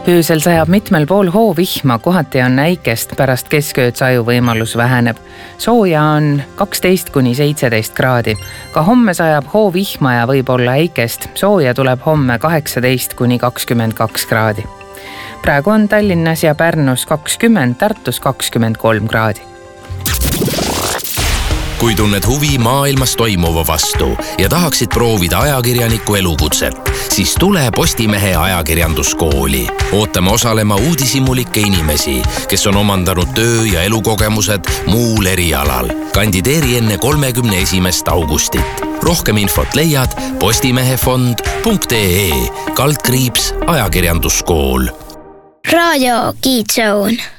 Öösel sajab mitmel pool hoovihma, kohati on äikest, pärast keskööd sajuvõimalus väheneb. Sooja on 12–17 kraadi. Ka homme sajab hoovihma ja võib olla äikest. Sooja tuleb homme 18–22 kraadi. Praegu on Tallinnas ja Pärnus 20, Tartus 23 kraadi. Kui tunned huvi maailmas toimuva vastu ja tahaksid proovida ajakirjaniku elukutset, siis tule Postimehe ajakirjanduskooli. Ootame osalema uudishimulikke inimesi, kes on omandanud töö- ja elukogemused muul erialal. Kandideeri enne 31. augustit. Rohkem infot leiad postimehefond.ee /ajakirjanduskool. Radio Kids Zone.